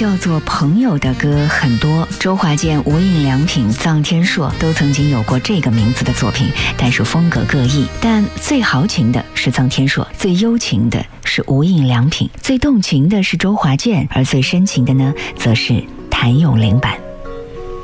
叫做《朋友》的歌很多，周华健、无印良品、臧天朔都曾经有过这个名字的作品，但是风格各异。但最豪情的是臧天朔，最幽情的是无印良品，最动情的是周华健，而最深情的呢，则是谭咏麟版。